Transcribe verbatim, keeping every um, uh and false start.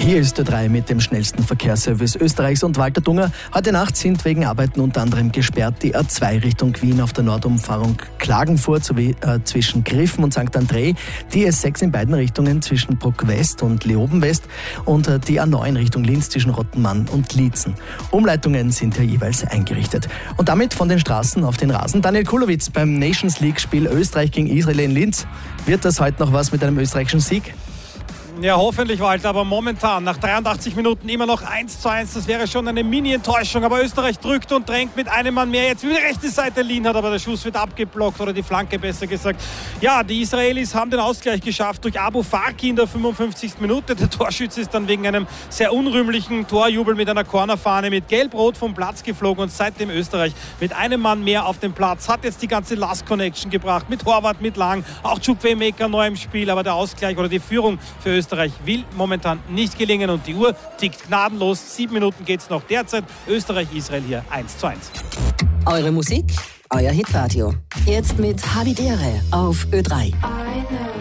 Hier ist der drei mit dem schnellsten Verkehrsservice Österreichs und Walter Dunger. Heute Nacht sind wegen Arbeiten unter anderem gesperrt die A zwei Richtung Wien auf der Nordumfahrung Klagenfurt sowie äh, zwischen Griffen und Sankt André, die A sechs in beiden Richtungen zwischen Bruck West und Leoben West und äh, die A neun Richtung Linz zwischen Rottenmann und Liezen. Umleitungen sind hier jeweils eingerichtet. Und damit von den Straßen auf den Rasen. Daniel Kulowitz beim Nations League-Spiel Österreich gegen Israel in Linz. Wird das heute noch was mit einem österreichischen Sieg? Ja, hoffentlich, Walter, aber momentan nach dreiundachtzig Minuten immer noch eins zu eins. Das wäre schon eine Mini-Enttäuschung, aber Österreich drückt und drängt mit einem Mann mehr. Jetzt über die rechte Seite Lien hat, aber der Schuss wird abgeblockt oder die Flanke besser gesagt. Ja, die Israelis haben den Ausgleich geschafft durch Abu Farki in der fünfundfünfzigsten Minute. Der Torschütze ist dann wegen einem sehr unrühmlichen Torjubel mit einer Cornerfahne mit Gelb-Rot vom Platz geflogen und seitdem Österreich mit einem Mann mehr auf dem Platz. Hat jetzt die ganze Last Connection gebracht mit Horvath, mit Lang, auch Chukwuemeka neu im Spiel, aber der Ausgleich oder die Führung für Österreich will momentan nicht gelingen und die Uhr tickt gnadenlos. Sieben Minuten geht's noch derzeit. Österreich-Israel hier eins zu eins. Eure Musik, euer Hitradio. Jetzt mit Habitäre auf Ö drei.